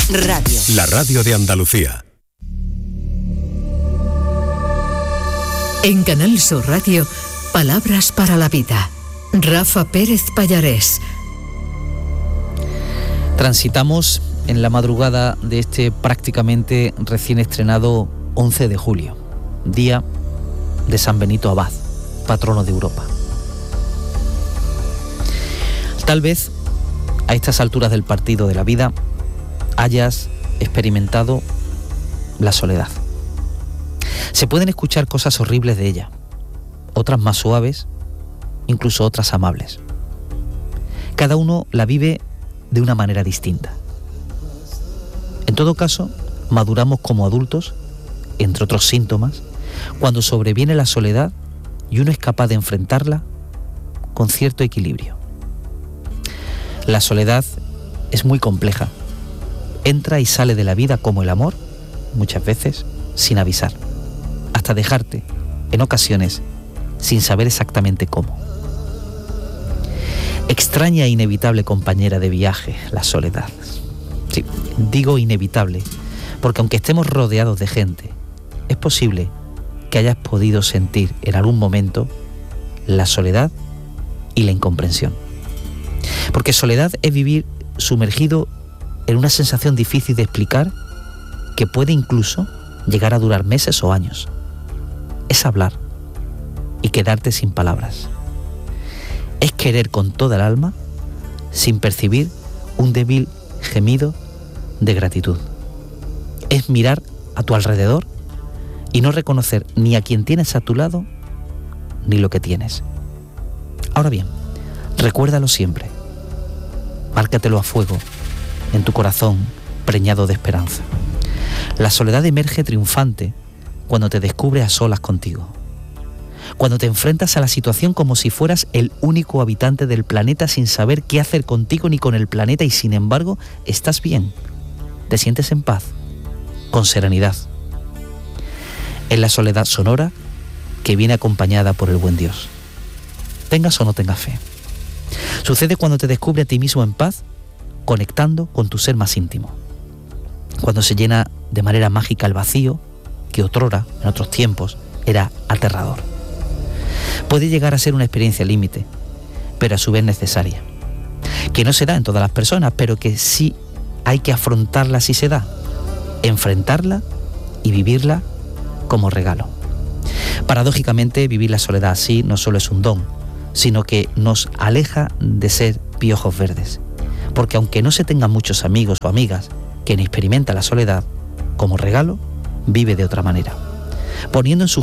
Radio. La radio de Andalucía. En Canal Sur Radio, Palabras para la Vida. Rafa Pérez Pallarés. Transitamos en la madrugada de este prácticamente recién estrenado 11 de julio, día de San Benito Abad, patrono de Europa. Tal vez a estas alturas del partido de la vida hayas experimentado la soledad. Se pueden escuchar cosas horribles de ella, otras más suaves, incluso otras amables. Cada uno la vive de una manera distinta. En todo caso, maduramos como adultos, entre otros síntomas, cuando sobreviene la soledad y uno es capaz de enfrentarla con cierto equilibrio. La soledad es muy compleja. Entra y sale de la vida como el amor, muchas veces sin avisar, hasta dejarte, en ocasiones, sin saber exactamente cómo. Extraña e inevitable compañera de viaje, la soledad. Sí, digo inevitable, porque aunque estemos rodeados de gente, es posible que hayas podido sentir en algún momento la soledad y la incomprensión. Porque soledad es vivir sumergido en una sensación difícil de explicar que puede incluso llegar a durar meses o años. Es hablar y quedarte sin palabras. Es querer con toda el alma sin percibir un débil gemido de gratitud. Es mirar a tu alrededor y no reconocer ni a quien tienes a tu lado ni lo que tienes. Ahora bien, recuérdalo siempre. Márcatelo a fuego en tu corazón preñado de esperanza. La soledad emerge triunfante cuando te descubres a solas contigo. Cuando te enfrentas a la situación como si fueras el único habitante del planeta sin saber qué hacer contigo ni con el planeta y sin embargo estás bien, te sientes en paz, con serenidad. Es la soledad sonora que viene acompañada por el buen Dios. Tengas o no tengas fe. Sucede cuando te descubres a ti mismo en paz, conectando con tu ser más íntimo. Cuando se llena de manera mágica el vacío, que otrora, en otros tiempos, era aterrador. Puede llegar a ser una experiencia límite, pero a su vez necesaria. Que no se da en todas las personas, pero que sí hay que afrontarla si se da, enfrentarla y vivirla como regalo. Paradójicamente, vivir la soledad así no solo es un don, sino que nos aleja de ser piojos verdes. Porque aunque no se tengan muchos amigos o amigas, quien experimenta la soledad como regalo, vive de otra manera, poniendo en su